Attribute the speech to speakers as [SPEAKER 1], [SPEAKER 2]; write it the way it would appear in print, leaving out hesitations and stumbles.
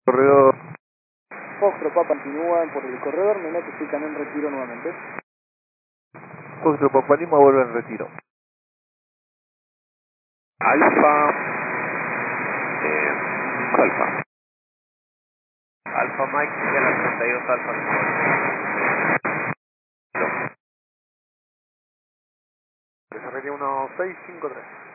[SPEAKER 1] Corredor.
[SPEAKER 2] Foxtrot Papa continúan por el corredor, me noto, estoy también en retiro nuevamente.
[SPEAKER 1] Foxtrot Papa Lima vuelve en retiro.
[SPEAKER 3] Alfa. Alfa. Alfa Mike, sigue a la 32 Alfa.
[SPEAKER 1] Desarrollo 1653.